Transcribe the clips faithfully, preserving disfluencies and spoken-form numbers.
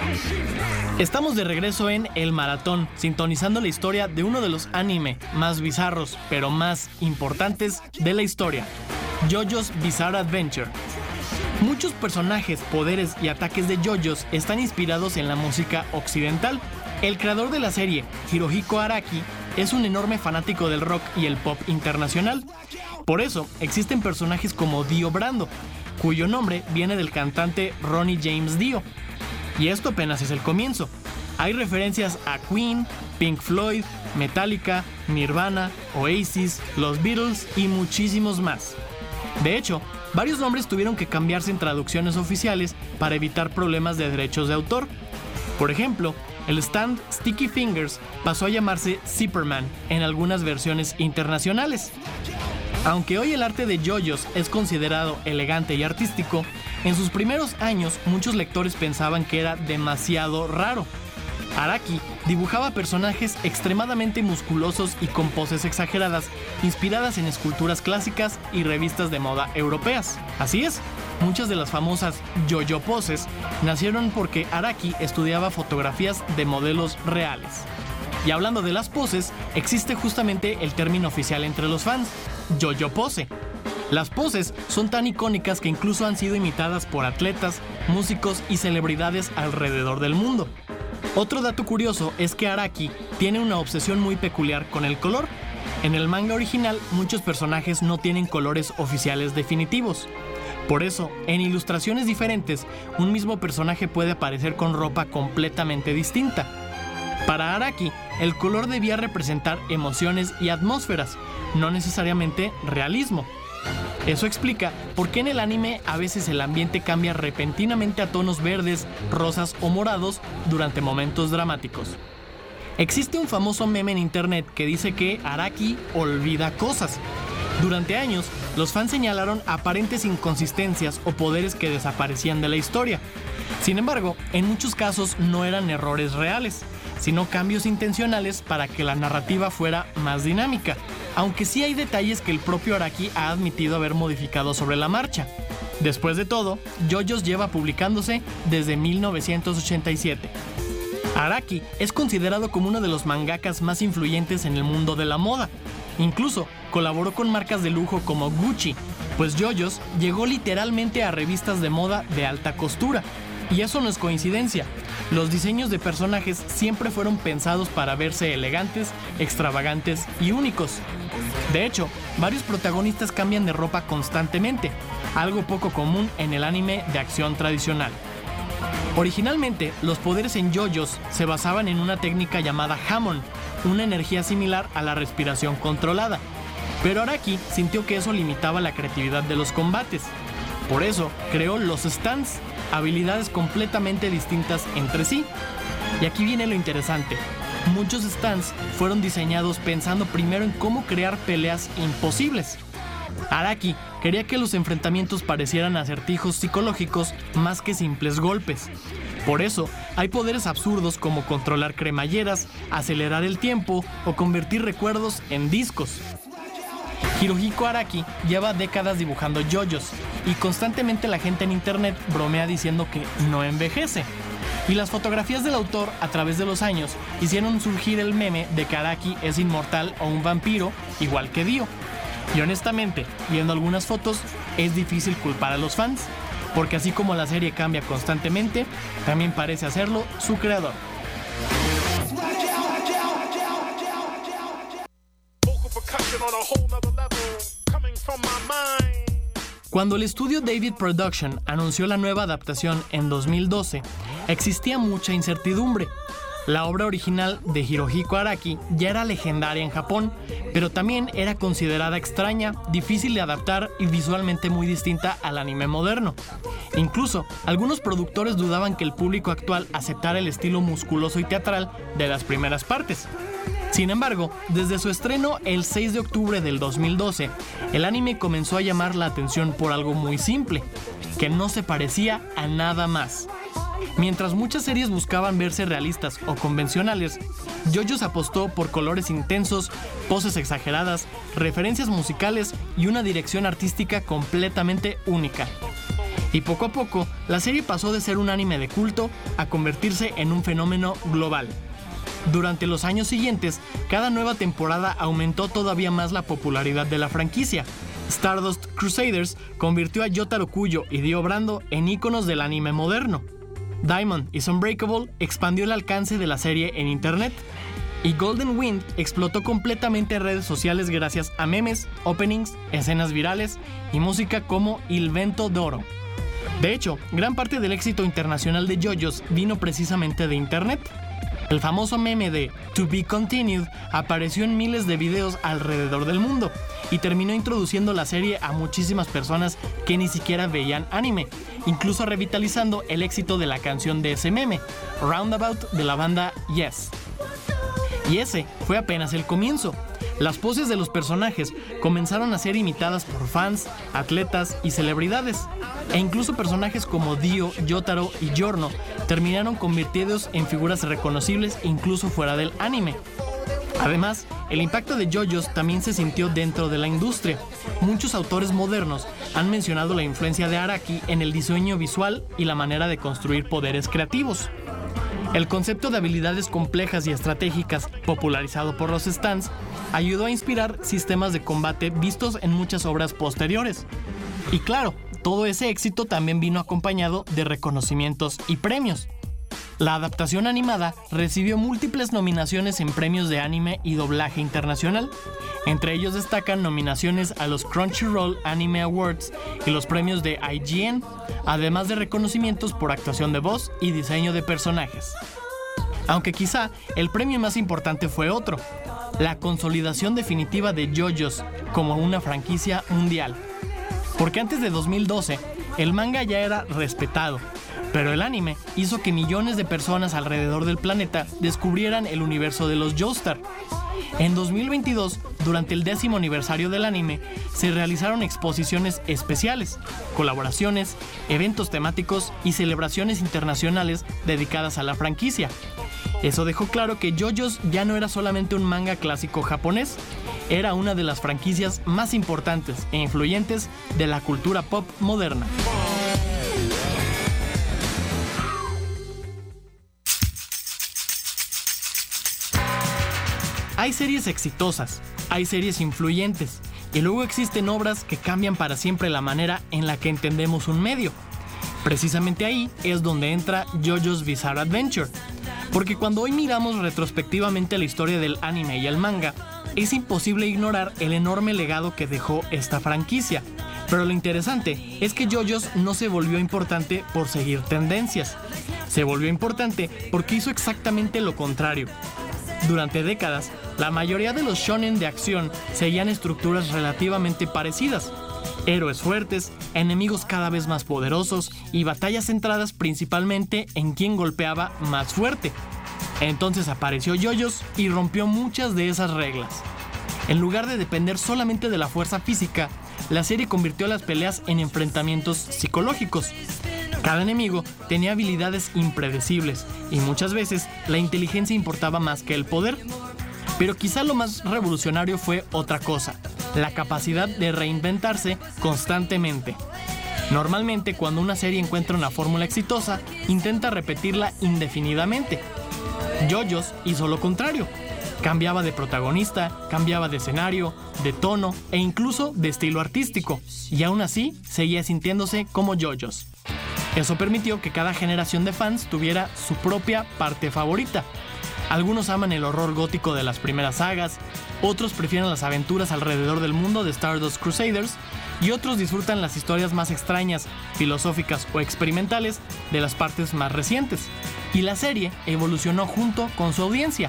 Estamos de regreso en El Maratón, sintonizando la historia de uno de los anime más bizarros, pero más importantes de la historia, JoJo's Bizarre Adventure. Muchos personajes, poderes y ataques de JoJo's están inspirados en la música occidental. El creador de la serie, Hirohiko Araki, es un enorme fanático del rock y el pop internacional. Por eso, existen personajes como Dio Brando, cuyo nombre viene del cantante Ronnie James Dio. Y esto apenas es el comienzo. Hay referencias a Queen, Pink Floyd, Metallica, Nirvana, Oasis, los Beatles y muchísimos más. De hecho, varios nombres tuvieron que cambiarse en traducciones oficiales para evitar problemas de derechos de autor. Por ejemplo, el stand Sticky Fingers pasó a llamarse Zipperman en algunas versiones internacionales. Aunque hoy el arte de JoJo's es considerado elegante y artístico, en sus primeros años muchos lectores pensaban que era demasiado raro. Araki dibujaba personajes extremadamente musculosos y con poses exageradas, inspiradas en esculturas clásicas y revistas de moda europeas. Así es, muchas de las famosas JoJo poses nacieron porque Araki estudiaba fotografías de modelos reales. Y hablando de las poses, existe justamente el término oficial entre los fans, JoJo pose. Las poses son tan icónicas que incluso han sido imitadas por atletas, músicos y celebridades alrededor del mundo. Otro dato curioso es que Araki tiene una obsesión muy peculiar con el color. En el manga original, muchos personajes no tienen colores oficiales definitivos. Por eso, en ilustraciones diferentes, un mismo personaje puede aparecer con ropa completamente distinta. Para Araki, el color debía representar emociones y atmósferas, no necesariamente realismo. Eso explica por qué en el anime a veces el ambiente cambia repentinamente a tonos verdes, rosas o morados durante momentos dramáticos. Existe un famoso meme en internet que dice que Araki olvida cosas. Durante años, los fans señalaron aparentes inconsistencias o poderes que desaparecían de la historia. Sin embargo, en muchos casos no eran errores reales, sino cambios intencionales para que la narrativa fuera más dinámica, aunque sí hay detalles que el propio Araki ha admitido haber modificado sobre la marcha. Después de todo, JoJo's lleva publicándose desde mil novecientos ochenta y siete. Araki es considerado como uno de los mangakas más influyentes en el mundo de la moda. Incluso colaboró con marcas de lujo como Gucci, pues JoJo's llegó literalmente a revistas de moda de alta costura. Y eso no es coincidencia. Los diseños de personajes siempre fueron pensados para verse elegantes, extravagantes y únicos. De hecho, varios protagonistas cambian de ropa constantemente, algo poco común en el anime de acción tradicional. Originalmente, los poderes en JoJo's se basaban en una técnica llamada Hamon, una energía similar a la respiración controlada. Pero Araki sintió que eso limitaba la creatividad de los combates. Por eso, creó los stands, habilidades completamente distintas entre sí. Y aquí viene lo interesante. Muchos stands fueron diseñados pensando primero en cómo crear peleas imposibles. Araki quería que los enfrentamientos parecieran acertijos psicológicos más que simples golpes. Por eso, hay poderes absurdos como controlar cremalleras, acelerar el tiempo o convertir recuerdos en discos. Hirohiko Araki lleva décadas dibujando JoJo's y constantemente la gente en internet bromea diciendo que no envejece. Y las fotografías del autor a través de los años hicieron surgir el meme de que Araki es inmortal o un vampiro, igual que Dio. Y honestamente, viendo algunas fotos, es difícil culpar a los fans, porque así como la serie cambia constantemente, también parece hacerlo su creador. Cuando el estudio David Production anunció la nueva adaptación en dos mil doce, existía mucha incertidumbre. La obra original de Hirohiko Araki ya era legendaria en Japón, pero también era considerada extraña, difícil de adaptar y visualmente muy distinta al anime moderno. Incluso, algunos productores dudaban que el público actual aceptara el estilo musculoso y teatral de las primeras partes. Sin embargo, desde su estreno el seis de octubre del dos mil doce, el anime comenzó a llamar la atención por algo muy simple, que no se parecía a nada más. Mientras muchas series buscaban verse realistas o convencionales, JoJo's apostó por colores intensos, poses exageradas, referencias musicales y una dirección artística completamente única. Y poco a poco, la serie pasó de ser un anime de culto a convertirse en un fenómeno global. Durante los años siguientes, cada nueva temporada aumentó todavía más la popularidad de la franquicia. Stardust Crusaders convirtió a Yotaro Kuyo y Dio Brando en íconos del anime moderno. Diamond is Unbreakable expandió el alcance de la serie en internet. Y Golden Wind explotó completamente redes sociales gracias a memes, openings, escenas virales y música como Il Vento d'Oro. De hecho, gran parte del éxito internacional de JoJo's vino precisamente de internet. El famoso meme de To Be Continued apareció en miles de videos alrededor del mundo y terminó introduciendo la serie a muchísimas personas que ni siquiera veían anime, incluso revitalizando el éxito de la canción de ese meme, Roundabout, de la banda Yes. Y ese fue apenas el comienzo. Las poses de los personajes comenzaron a ser imitadas por fans, atletas y celebridades, e incluso personajes como Dio, Yotaro y Giorno terminaron convertidos en figuras reconocibles incluso fuera del anime. Además, el impacto de JoJo's también se sintió dentro de la industria. Muchos autores modernos han mencionado la influencia de Araki en el diseño visual y la manera de construir poderes creativos. El concepto de habilidades complejas y estratégicas, popularizado por los stands, ayudó a inspirar sistemas de combate vistos en muchas obras posteriores. Y claro, todo ese éxito también vino acompañado de reconocimientos y premios. La adaptación animada recibió múltiples nominaciones en premios de anime y doblaje internacional. Entre ellos destacan nominaciones a los Crunchyroll Anime Awards y los premios de I G N, además de reconocimientos por actuación de voz y diseño de personajes. Aunque quizá el premio más importante fue otro, la consolidación definitiva de JoJo's como una franquicia mundial. Porque antes de dos mil doce, el manga ya era respetado, pero el anime hizo que millones de personas alrededor del planeta descubrieran el universo de los Joestar. En dos mil veintidós, durante el décimo aniversario del anime, se realizaron exposiciones especiales, colaboraciones, eventos temáticos y celebraciones internacionales dedicadas a la franquicia. Eso dejó claro que JoJo's ya no era solamente un manga clásico japonés, era una de las franquicias más importantes e influyentes de la cultura pop moderna. Hay series exitosas, hay series influyentes, y luego existen obras que cambian para siempre la manera en la que entendemos un medio. Precisamente ahí es donde entra JoJo's Bizarre Adventure, porque cuando hoy miramos retrospectivamente la historia del anime y el manga, es imposible ignorar el enorme legado que dejó esta franquicia. Pero lo interesante es que JoJo's no se volvió importante por seguir tendencias, se volvió importante porque hizo exactamente lo contrario. Durante décadas, la mayoría de los shonen de acción seguían estructuras relativamente parecidas. Héroes fuertes, enemigos cada vez más poderosos y batallas centradas principalmente en quién golpeaba más fuerte. Entonces apareció JoJo's y rompió muchas de esas reglas. En lugar de depender solamente de la fuerza física, la serie convirtió las peleas en enfrentamientos psicológicos. Cada enemigo tenía habilidades impredecibles y muchas veces la inteligencia importaba más que el poder. Pero quizá lo más revolucionario fue otra cosa, la capacidad de reinventarse constantemente. Normalmente, cuando una serie encuentra una fórmula exitosa, intenta repetirla indefinidamente. JoJo's hizo lo contrario. Cambiaba de protagonista, cambiaba de escenario, de tono e incluso de estilo artístico, y aún así seguía sintiéndose como JoJo's. Eso permitió que cada generación de fans tuviera su propia parte favorita. Algunos aman el horror gótico de las primeras sagas, otros prefieren las aventuras alrededor del mundo de Stardust Crusaders, y otros disfrutan las historias más extrañas, filosóficas o experimentales de las partes más recientes. Y la serie evolucionó junto con su audiencia.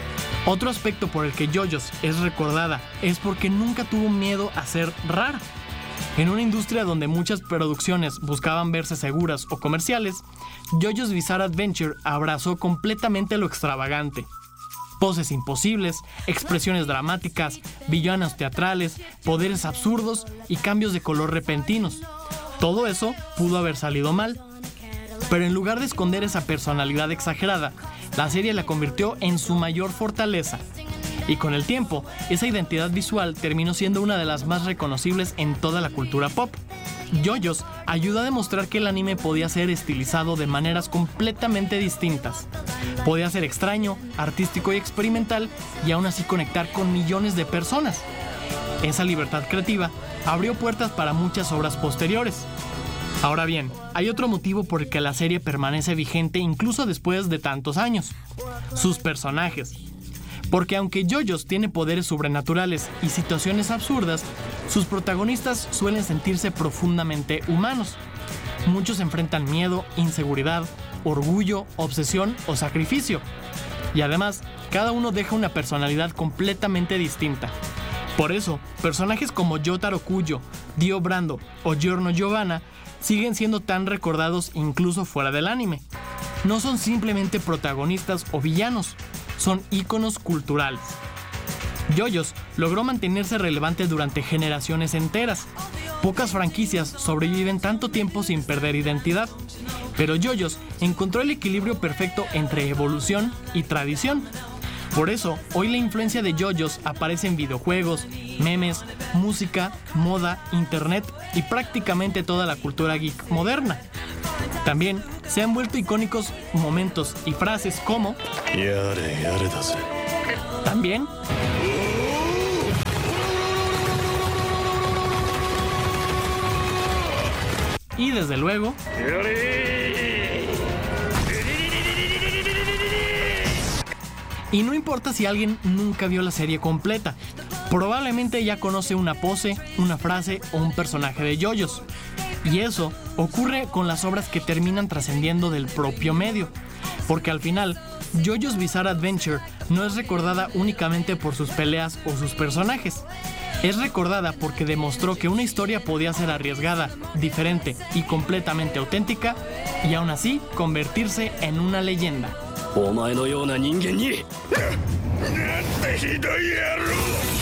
Otro aspecto por el que JoJo's es recordada es porque nunca tuvo miedo a ser rara. En una industria donde muchas producciones buscaban verse seguras o comerciales, JoJo's Bizarre Adventure abrazó completamente lo extravagante. Poses imposibles, expresiones dramáticas, villanos teatrales, poderes absurdos y cambios de color repentinos. Todo eso pudo haber salido mal. Pero en lugar de esconder esa personalidad exagerada, la serie la convirtió en su mayor fortaleza. Y con el tiempo, esa identidad visual terminó siendo una de las más reconocibles en toda la cultura pop. JoJo's ayudó a demostrar que el anime podía ser estilizado de maneras completamente distintas. Podía ser extraño, artístico y experimental, y aún así conectar con millones de personas. Esa libertad creativa abrió puertas para muchas obras posteriores. Ahora bien, hay otro motivo por el que la serie permanece vigente incluso después de tantos años: sus personajes. Porque aunque JoJo's tiene poderes sobrenaturales y situaciones absurdas, sus protagonistas suelen sentirse profundamente humanos. Muchos enfrentan miedo, inseguridad, orgullo, obsesión o sacrificio. Y además, cada uno deja una personalidad completamente distinta. Por eso, personajes como Yotaro Kujo, Dio Brando o Giorno Giovanna siguen siendo tan recordados incluso fuera del anime. No son simplemente protagonistas o villanos, son íconos culturales. JoJo's logró mantenerse relevante durante generaciones enteras. Pocas franquicias sobreviven tanto tiempo sin perder identidad, pero JoJo's encontró el equilibrio perfecto entre evolución y tradición. Por eso, hoy la influencia de JoJo's aparece en videojuegos, memes, música, moda, internet y prácticamente toda la cultura geek moderna. También se han vuelto icónicos momentos y frases como "Yare, yare da ze". También y desde luego y no importa si alguien nunca vio la serie completa, probablemente ya conoce una pose, una frase o un personaje de JoJo's. Y eso ocurre con las obras que terminan trascendiendo del propio medio, porque al final, JoJo's Bizarre Adventure no es recordada únicamente por sus peleas o sus personajes. Es recordada porque demostró que una historia podía ser arriesgada, diferente y completamente auténtica, y aún así convertirse en una leyenda. お前のような人間になんてひどい野郎